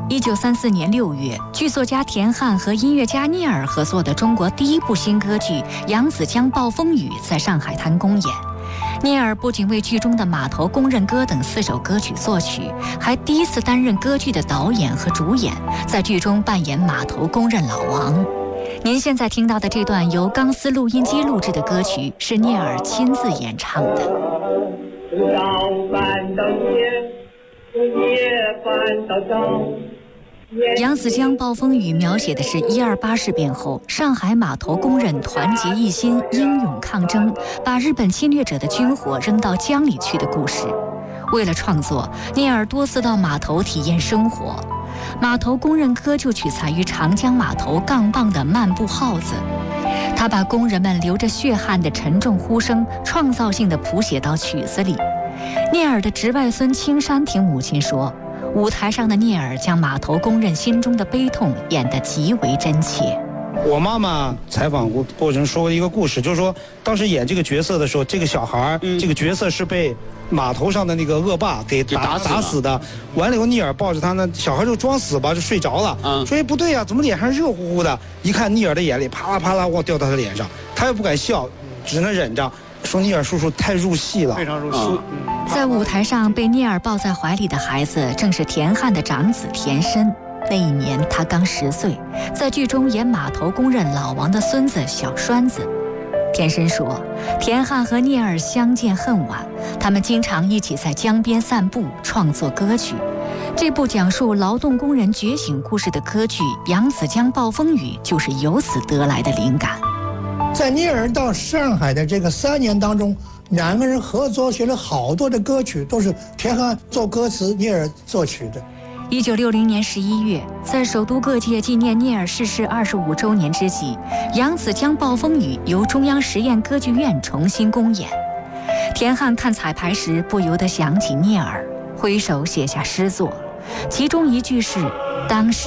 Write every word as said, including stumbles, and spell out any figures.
一九三四年六月，剧作家田汉和音乐家聂耳合作的中国第一部新歌剧《扬子江暴风雨》在上海滩公演。聂耳不仅为剧中的《码头工人歌》等四首歌曲作曲，还第一次担任歌剧的导演和主演，在剧中扮演码头工人老王。您现在听到的这段由钢丝录音机录制的歌曲，是聂耳亲自演唱的。 早饭到夜，夜饭到早。 扬子江暴风雨描写的是一二八事变后，上海码头工人团结一心、英勇抗争，把日本侵略者的军火扔到江里去的故事。为了创作，聂耳多次到码头体验生活。码头工人歌就取材于长江码头杠棒的漫步号子，他把工人们流着血汗的沉重呼声创造性地谱写到曲子里。聂耳的侄外孙青山听母亲说，舞台上的聂耳将码头工人心中的悲痛演得极为真切。 我妈妈采访过过程说过一个故事，就是说当时演这个角色的时候，这个小孩、嗯、这个角色是被码头上的那个恶霸给打打死, 打死的。完了以后，聂耳抱着他呢，小孩就装死吧，就睡着了。嗯，说哎不对呀、啊，怎么脸上热乎乎的？一看聂耳的眼泪啪啦啪啦哇掉到他脸上，他又不敢笑，只能忍着。说聂耳叔叔太入戏了， 非常入戏。 嗯、在舞台上被聂耳抱在怀里的孩子，正是田汉的长子田申。那一年他刚十岁，在剧中演码头工人老王的孙子小栓子。田申说，田汉和聂耳相见恨晚，他们经常一起在江边散步，创作歌曲。这部讲述劳动工人觉醒故事的歌剧《扬子江暴风雨》就是由此得来的灵感。 在聂耳到上海的这个三年当中，两个人合作写了好多的歌曲，都是田汉作歌词，聂耳作曲的。 一九六零年十一月，在首都各界纪念聂耳逝世二十五周年之际，《扬子江暴风雨》由中央实验歌剧院重新公演。田汉看彩排时不由得想起聂耳，挥手写下诗作，其中一句是：“当时